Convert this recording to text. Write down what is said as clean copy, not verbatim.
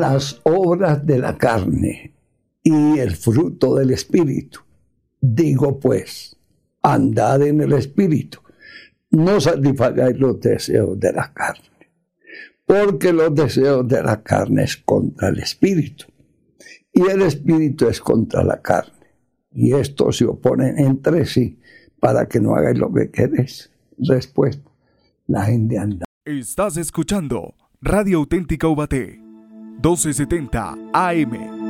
las obras de la carne y el fruto del Espíritu. Digo pues, andad en el Espíritu, no satisfagáis los deseos de la carne, porque los deseos de la carne es contra el Espíritu, y el Espíritu es contra la carne, y estos se oponen entre sí para que no hagáis lo que queréis. Respuesta: la gente anda. Estás escuchando Radio Auténtica Ubaté, 1270 AM.